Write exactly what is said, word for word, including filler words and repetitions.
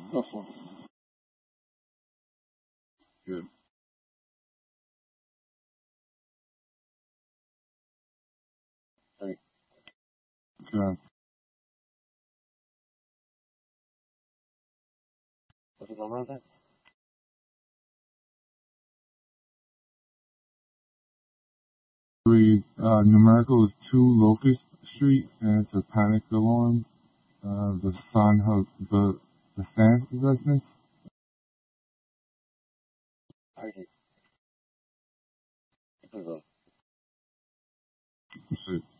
Go for it. Good. Thank God. What's the number of that? Three, uh, numerical is two Locust Street, and it's a panic alarm. Uh, the San Ho- the, the Sands residence. Okay. This is a